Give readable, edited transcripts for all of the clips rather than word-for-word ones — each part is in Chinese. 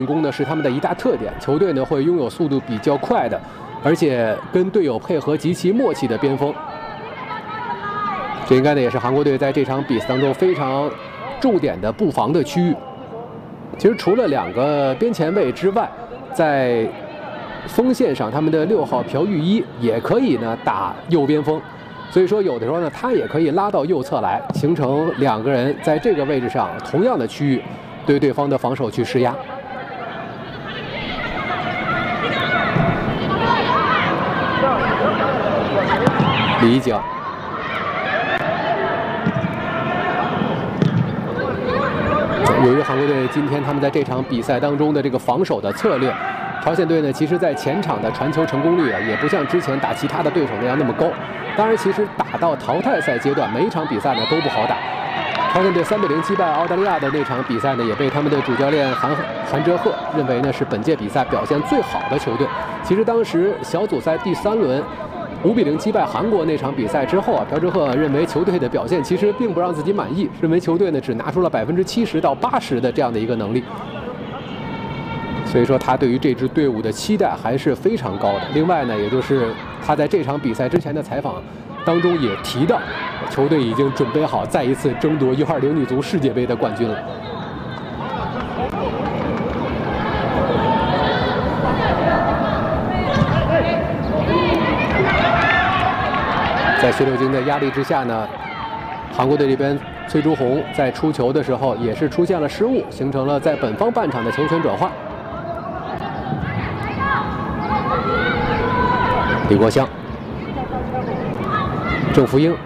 进攻呢是他们的一大特点，球队呢会拥有速度比较快的，而且跟队友配合极其默契的边锋。这应该呢也是韩国队在这场比赛当中非常重点的布防的区域。其实除了2个边前卫之外，在锋线上，他们的6号朴玉一也可以呢打右边锋，所以说有的时候呢他也可以拉到右侧来，形成2个人在这个位置上同样的区域对对方的防守去施压。李景。由于韩国队今天他们在这场比赛当中的这个防守的策略，朝鲜队呢，其实在前场的传球成功率啊，也不像之前打其他的对手那样那么高。当然，其实打到淘汰赛阶段，每一场比赛呢都不好打。朝鲜队3-0击败澳大利亚的那场比赛呢，也被他们的主教练韩哲赫认为呢是本届比赛表现最好的球队。其实当时小组赛第3轮5-0击败韩国那场比赛之后啊，朴哲赫认为球队的表现其实并不让自己满意，认为球队呢只拿出了70%到80%的这样的一个能力。所以说他对于这支队伍的期待还是非常高的。另外呢，也就是他在这场比赛之前的采访当中也提到，球队已经准备好再一次争夺U20女足世界杯的冠军了。在薛柳京的压力之下呢，韩国队这边崔朱红在出球的时候也是出现了失误，形成了在本方半场的球权转换。李国香、郑福英、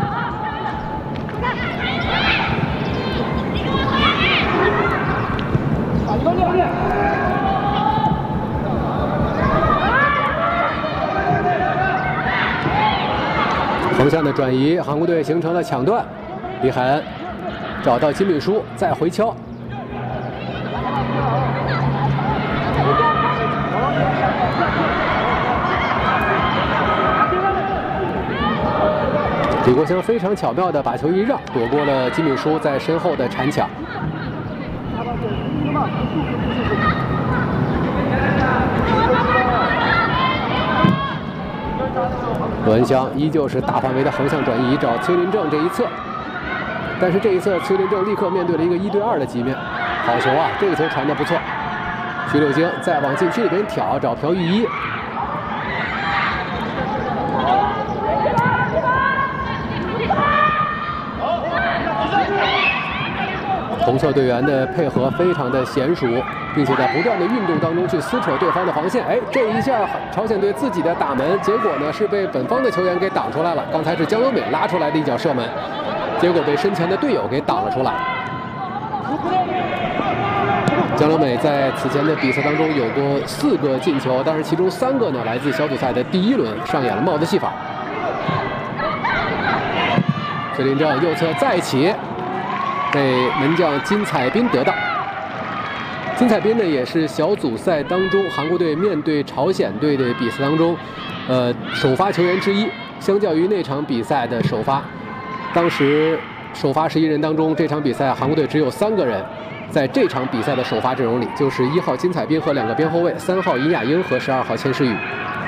横向的转移，韩国队形成了抢断。李海恩找到金敏书，再回敲。李国香非常巧妙地把球一让，躲过了金敏书在身后的铲抢。罗恩湘依旧是大范围的横向转移，找崔林正这一侧，但是这一侧崔林正立刻面对了一个1对2的局面。好球啊，这个球传得不错。徐柳京再往禁区里边挑，找朴玉一。同侧队员的配合非常的娴熟，并且在不断的运动当中去撕扯对方的防线。哎，这一下朝鲜队自己的打门，结果呢是被本方的球员给挡出来了。刚才是姜由美拉出来的一脚射门，结果被身前的队友给挡了出来。姜由美在此前的比赛当中有过4个进球，但是其中3个呢来自小组赛的第1轮，上演了帽子戏法。崔林正右侧再起。被门将金彩彬得到。金彩彬呢，也是小组赛当中韩国队面对朝鲜队的比赛当中，首发球员之一。相较于那场比赛的首发，当时首发11人当中，这场比赛韩国队只有3个人在这场比赛的首发阵容里，就是1号金彩彬和2个边后卫，3号尹雅英和12号钱诗雨。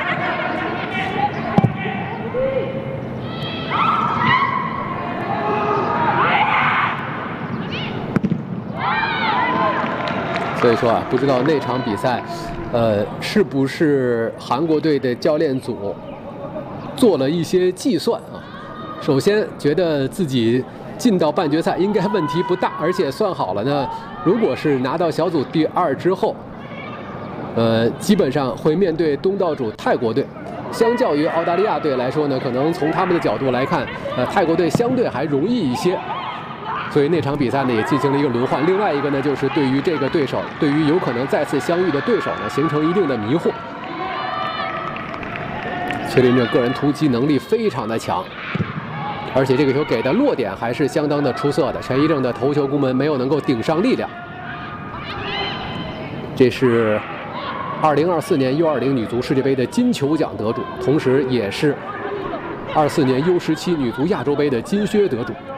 所以说啊，不知道那场比赛，是不是韩国队的教练组做了一些计算啊？首先觉得自己进到半决赛应该问题不大，而且算好了呢，如果是拿到小组第2之后，基本上会面对东道主泰国队。相较于澳大利亚队来说呢，可能从他们的角度来看，泰国队相对还容易一些。所以那场比赛呢也进行了一个轮换。另外一个呢，就是对于这个对手，对于有可能再次相遇的对手呢，形成一定的迷惑。崔林正个人突击能力非常的强，而且这个球给的落点还是相当的出色的。陈一正的头球攻门没有能够顶上力量。这是2024年U20女足世界杯的金球奖得主，同时也是24年U17女足亚洲杯的金靴得主。